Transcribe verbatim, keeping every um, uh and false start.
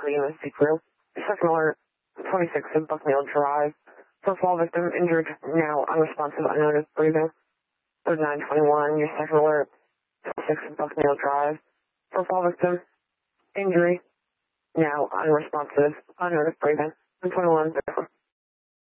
per U S D crew. Second alert, twenty-six in Bucknell Drive. For fall victim injured, now unresponsive, unnoticed breathing. Third nine twenty-one, your second alert, twenty-six in Bucknell Drive. For fall victim injury, now unresponsive, unnoticed breathing. twenty-one,